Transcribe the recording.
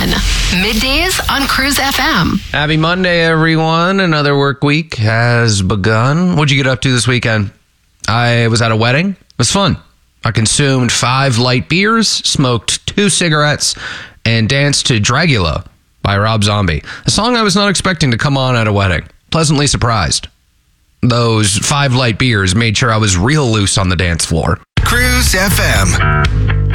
1. Middays on Cruise FM. Happy Monday, everyone. Another work week has begun. What'd you get up to this weekend? I was at a wedding. It was fun. I consumed 5 light beers, smoked 2 cigarettes, and danced to Dragula by Rob Zombie, a song I was not expecting to come on at a wedding. Pleasantly surprised. Those 5 light beers made sure I was real loose on the dance floor. Cruise FM.